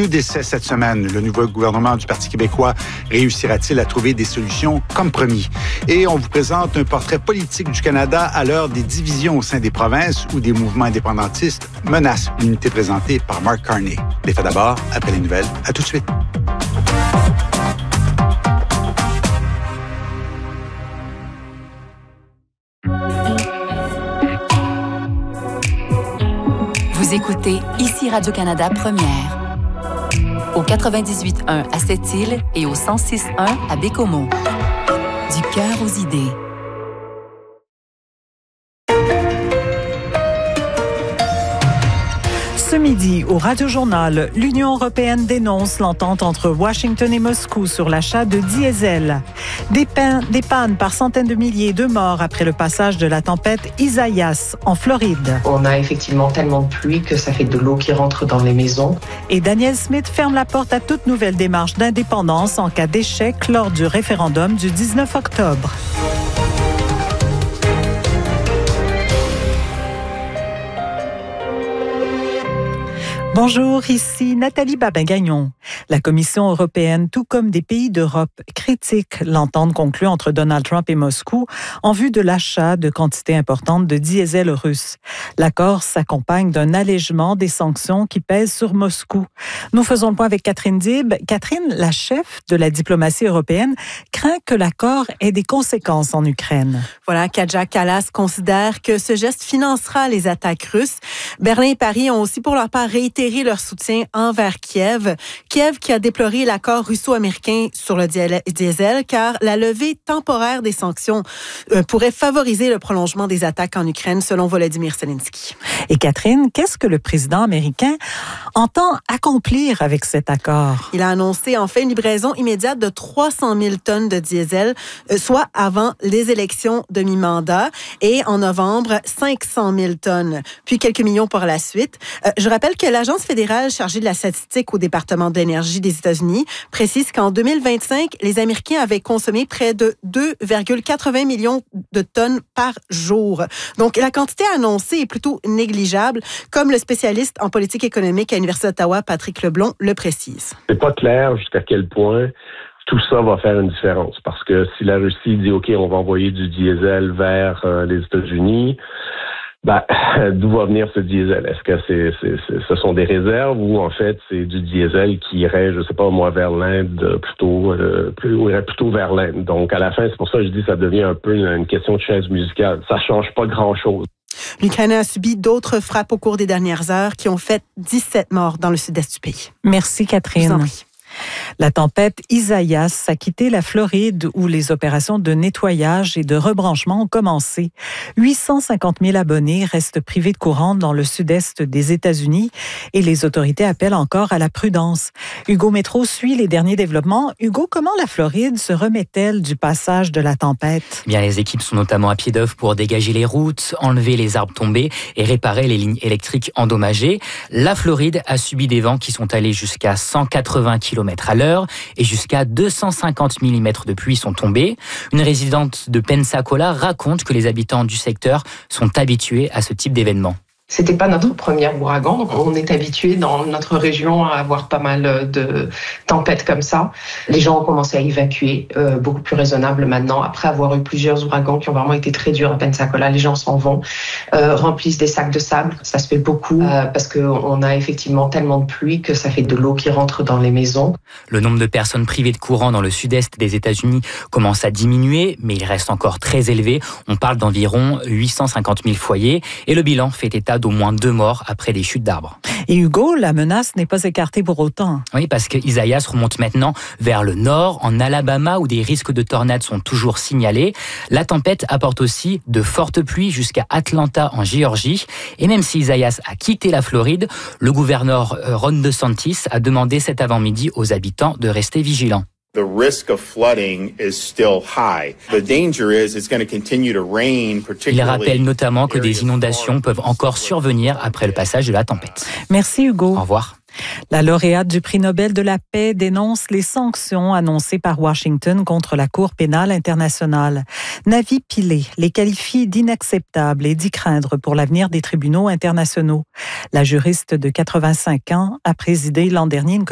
2 décès cette semaine. Le nouveau gouvernement du Parti québécois réussira-t-il à trouver des solutions comme promis? Et on vous présente un portrait politique du Canada à l'heure des divisions au sein des provinces où des mouvements indépendantistes menacent l'unité présentée par Mark Carney. Les faits d'abord, après les nouvelles. À tout de suite. Vous écoutez ici Radio-Canada Première. Au 98.1 à Sept-Îles et au 106.1 à Bécomo. Du cœur aux idées. Ce midi, au Radio-Journal, l'Union européenne dénonce l'entente entre Washington et Moscou sur l'achat de diesel. Des pannes par centaines de milliers de morts après le passage de la tempête Isaias en Floride. On a effectivement tellement de pluie que ça fait de l'eau qui rentre dans les maisons. Et Danielle Smith ferme la porte à toute nouvelle démarche d'indépendance en cas d'échec lors du référendum du 19 octobre. Bonjour, ici Nathalie Babin-Gagnon. La Commission européenne, tout comme des pays d'Europe, critique l'entente conclue entre Donald Trump et Moscou en vue de l'achat de quantités importantes de diesel russe. L'accord s'accompagne d'un allègement des sanctions qui pèsent sur Moscou. Nous faisons le point avec Catherine Dib. Catherine, la chef de la diplomatie européenne, craint que l'accord ait des conséquences en Ukraine. Voilà, Kaja Kallas considère que ce geste financera les attaques russes. Berlin et Paris ont aussi pour leur part réitéré leur soutien envers Kiev. Kiev qui a déploré l'accord russo-américain sur le diesel car la levée temporaire des sanctions pourrait favoriser le prolongement des attaques en Ukraine selon Volodymyr Zelensky. Et Catherine, qu'est-ce que le président américain entend accomplir avec cet accord? Il a annoncé en fait une livraison immédiate de 300 000 tonnes de diesel, soit avant les élections de mi-mandat, et en novembre, 500 000 tonnes, puis quelques millions pour la suite. Je rappelle que l'Agence fédérale chargée de la statistique au département de l'énergie des États-Unis précise qu'en 2025, les Américains avaient consommé près de 2,80 millions de tonnes par jour. Donc, la quantité annoncée est plutôt négligeable, comme le spécialiste en politique économique à l'Université d'Ottawa, Patrick Leblond, le précise. C'est pas clair jusqu'à quel point tout ça va faire une différence. Parce que si la Russie dit, OK, on va envoyer du diesel vers les États-Unis, d'où va venir ce diesel? Est-ce que ce sont des réserves ou en fait c'est du diesel qui irait, je sais pas moi, vers l'Inde plutôt vers l'Inde? Donc à la fin, c'est pour ça que je dis que ça devient un peu une question de chaise musicale. Ça change pas grand-chose. L'Ukraine a subi d'autres frappes au cours des dernières heures qui ont fait 17 morts dans le sud-est du pays. Merci Catherine. La tempête Isaias a quitté la Floride où les opérations de nettoyage et de rebranchement ont commencé. 850 000 abonnés restent privés de courant dans le sud-est des États-Unis et les autorités appellent encore à la prudence. Hugo Métro suit les derniers développements. Hugo, comment la Floride se remet-elle du passage de la tempête? Bien, les équipes sont notamment à pied d'œuvre pour dégager les routes, enlever les arbres tombés et réparer les lignes électriques endommagées. La Floride a subi des vents qui sont allés jusqu'à 180 km à l'heure et jusqu'à 250 mm de pluie sont tombés. Une résidente de Pensacola raconte que les habitants du secteur sont habitués à ce type d'événement. C'était pas notre premier ouragan, donc on est habitué dans notre région à avoir pas mal de tempêtes comme ça. Les gens ont commencé à évacuer beaucoup plus raisonnable maintenant. Après avoir eu plusieurs ouragans qui ont vraiment été très durs à Pensacola, les gens s'en vont, remplissent des sacs de sable. Ça se fait beaucoup parce qu'on a effectivement tellement de pluie que ça fait de l'eau qui rentre dans les maisons. Le nombre de personnes privées de courant dans le sud-est des États-Unis commence à diminuer, mais il reste encore très élevé. On parle d'environ 850 000 foyers et le bilan fait état d'au moins 2 morts après des chutes d'arbres. Et Hugo, la menace n'est pas écartée pour autant. Oui, parce que Isaias remonte maintenant vers le nord, en Alabama, où des risques de tornades sont toujours signalés. La tempête apporte aussi de fortes pluies jusqu'à Atlanta, en Géorgie. Et même si Isaias a quitté la Floride, le gouverneur Ron DeSantis a demandé cet avant-midi aux habitants de rester vigilants. The risk of flooding is still high. The danger is it's going to continue to rain, particularly. Il rappelle notamment que des inondations peuvent encore survenir après le passage de la tempête. Merci Hugo. Au revoir. La lauréate du prix Nobel de la paix dénonce les sanctions annoncées par Washington contre la Cour pénale internationale. Navi Pillay les qualifie d'inacceptables et d'y craindre pour l'avenir des tribunaux internationaux. La juriste de 85 ans a présidé l'an dernier une